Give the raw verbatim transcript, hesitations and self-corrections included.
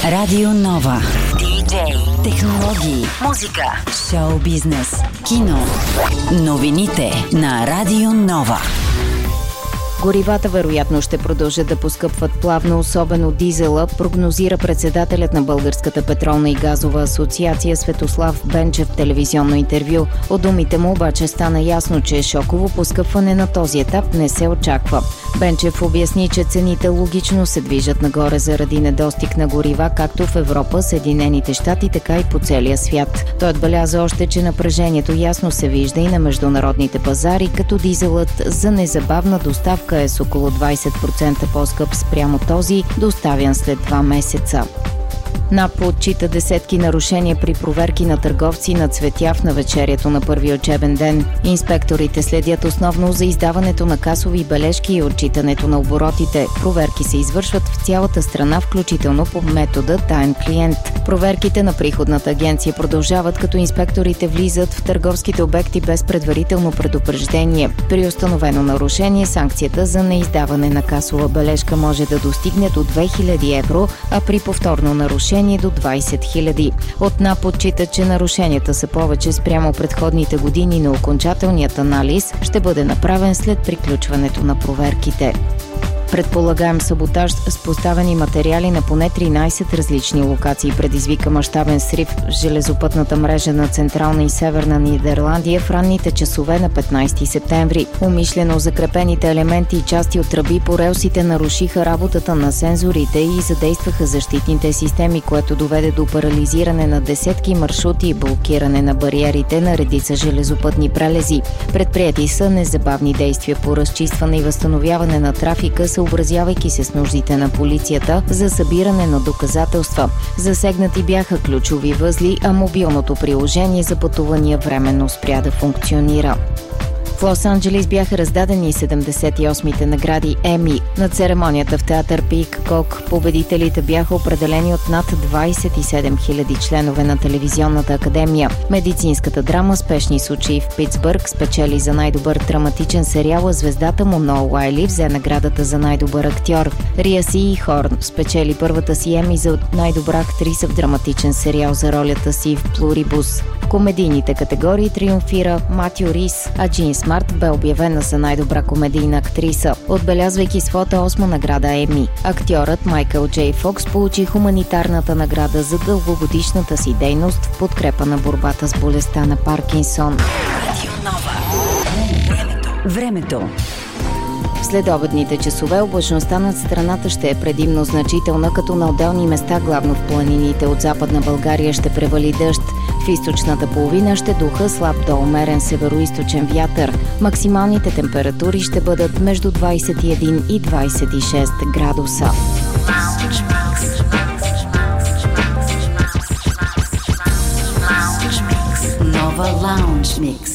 Радио Нова. Диджей, технологии, музика, шоу бизнес, кино. Новините на Радио Нова. Горивата вероятно ще продължат да поскъпват плавно, особено дизела, прогнозира председателят на Българската петролна и газова асоциация Светослав Бенчев в телевизионно интервю. От думите му обаче стана ясно, че шоково поскъпване на този етап не се очаква. Бенчев обясни, че цените логично се движат нагоре заради недостиг на горива, както в Европа, Съединените щати, така и по целия свят. Той отбеляза още, че напрежението ясно се вижда и на международните пазари, като дизелът за незабавна доставка е с около двайсет процента по-скъп спрямо този, доставян след два месеца. НАП отчита десетки нарушения при проверки на търговци на цветя в навечерието на първи учебен ден. Инспекторите следят основно за издаването на касови бележки и отчитането на оборотите. Проверки се извършват в цялата страна, включително по метода таен клиент. Проверките на приходната агенция продължават, като инспекторите влизат в търговските обекти без предварително предупреждение. При установено нарушение санкцията за неиздаване на касова бележка може да достигне до две хиляди евро, а при повторно нарушение до двайсет хиляди. От НАП отчита, че нарушенията са повече спрямо предходните години, но окончателният анализ ще бъде направен след приключването на проверките. Предполагаем саботаж с поставени материали на поне тринайсет различни локации предизвика мащабен срив в железопътната мрежа на Централна и Северна Нидерландия в ранните часове на петнайсети септември. Умишлено закрепените елементи и части от тръби по релсите нарушиха работата на сензорите и задействаха защитните системи, което доведе до парализиране на десетки маршрути и блокиране на бариерите на редица железопътни прелези. Предприети са незабавни действия по разчистване и възстановяване на трафика, съобразявайки се с нуждите на полицията за събиране на доказателства. Засегнати бяха ключови възли, а мобилното приложение за пътувания временно спря да функционира. В Лос-Анджелис бяха раздадени седемдесет и осмите награди Еми. На церемонията в театър Пикок победителите бяха определени от над двайсет и седем хиляди членове на телевизионната академия. Медицинската драма "Спешни случаи в Питсбърг" спечели за най-добър драматичен сериал, а звездата му Ноа Уайли взе наградата за най-добър актьор. Рия Сийхорн спечели първата си Еми за най-добра актриса в драматичен сериал за ролята си в Плурибус. В комедийните категории триумфира Матю Рис, а Джин Смарт бе обявена за най-добра комедийна актриса, отбелязвайки своята осма награда Еми. Актьорът Майкъл Джей Фокс получи хуманитарната награда за дългогодишната си дейност в подкрепа на борбата с болестта на Паркинсон. Времето. В следобедните часове облачността над страната ще е предимно значителна, като на отделни места, главно в планините от Западна България, ще превали дъжд. В източната половина ще духа слаб до умерен североизточен вятър. Максималните температури ще бъдат между двайсет и един и двайсет и шест градуса. Нова Лаунж Микс.